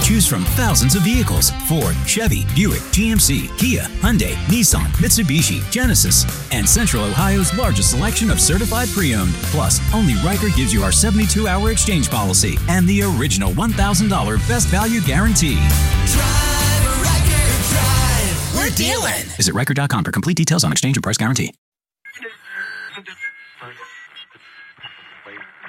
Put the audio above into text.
Choose from thousands of vehicles: Ford, Chevy, Buick, GMC, Kia, Hyundai, Nissan, Mitsubishi, Genesis, and Central Ohio's largest selection of certified pre-owned. Plus, only Riker gives you our 72-hour exchange policy and the original $1,000 best value guarantee. Drive, Riker, drive. We're dealing. Visit Riker.com for complete details on exchange and price guarantee.